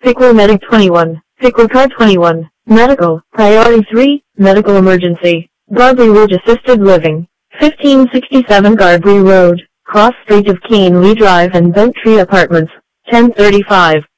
Pickle Medic 21, Pickle Car 21, Medical, Priority 3, Medical Emergency, Garbary Ridge Assisted Living, 1567 Garbary Road, Cross Street of Keenly Drive and Bent Tree Apartments, 1035.